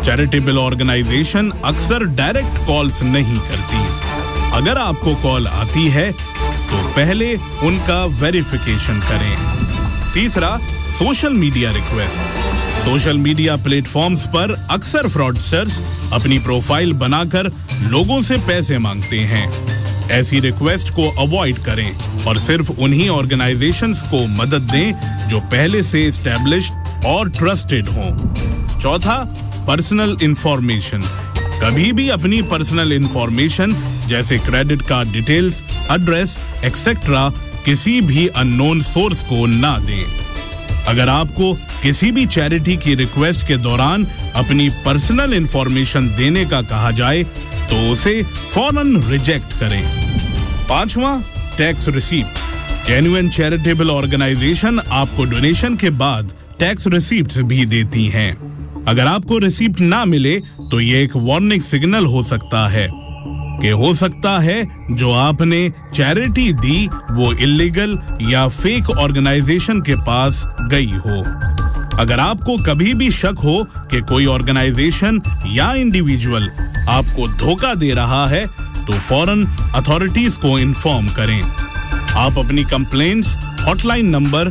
Charitable organisation अक्सर direct calls नहीं करती। अगर आपको कॉल आती है तो पहले उनका वेरिफिकेशन करें। तीसरा, social media request. Social media platforms पर अक्सर फ्रॉडस्टर्स अपनी प्रोफाइल बनाकर लोगों से पैसे मांगते हैं। ऐसी रिक्वेस्ट को अवॉइड करें और सिर्फ उन्हीं ऑर्गेनाइजेशंस को मदद दें जो पहले से एस्टैब्लिश्ड और ट्रस्टेड हों। चौथा, पर्सनल इंफॉर्मेशन। कभी भी अपनी पर्सनल इंफॉर्मेशन जैसे credit card details, address etcetera किसी भी अननोन सोर्स को ना दें। अगर आपको किसी भी चैरिटी की रिक्वेस्ट के दौरान अपनी पर्सनल इंफॉर्मेशन देने का कहा जाए तो उसे फौरन रिजेक्ट करें। पांचवा, tax receipt. Genuine charitable organisation आपको डोनेशन के बाद टैक्स रिसीप्ट्स भी देती हैं। अगर आपको रिसीप्ट ना मिले तो ये एक वार्निंग सिग्नल हो सकता है कि हो सकता है जो आपने चैरिटी दी वो इल्लीगल या फेक ऑर्गेनाइजेशन के पास गई हो। अगर आपको कभी भी शक हो कि कोई ऑर्गेनाइजेशन या इंडिविजुअल आपको धोखा दे रहा है तो फौरन अथॉरिटीज को इन्फॉर्म करें। आप अपनी कंप्लेंट्स हॉटलाइन नंबर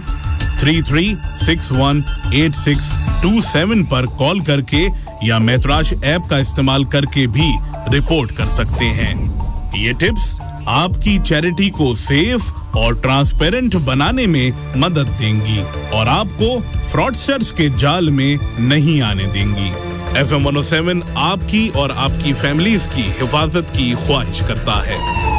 33618627 पर कॉल करके या मैत्राश ऐप का इस्तेमाल करके भी रिपोर्ट कर सकते हैं। ये टिप्स आपकी चैरिटी को सेफ और ट्रांसपेरेंट बनाने में मदद देंगी और आपको फ्रॉडस्टर्स के जाल में नहीं आने देंगी। FM 107 आपकी और आपकी फैमिलीज की हिफाजत की ख्वाहिश करता है।